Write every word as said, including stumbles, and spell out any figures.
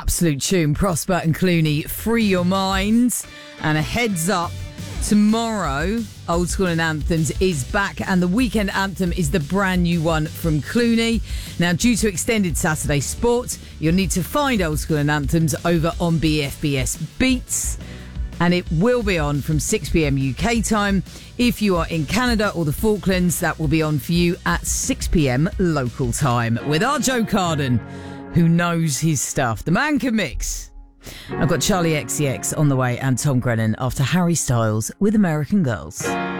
absolute tune. Prosper and Clooney, Free Your Mind. And a heads up, tomorrow, Old School and Anthems is back, and the weekend anthem is the brand new one from Clooney. Now, due to extended Saturday sport, you'll need to find Old School and Anthems over on B F B S Beats, and it will be on from six p.m. U K time. If you are in Canada or the Falklands, that will be on for you at six p.m. local time with our Joe Carden, who knows his stuff. The man can mix. I've got Charlie X C X on the way and Tom Grennan after Harry Styles with American Girls.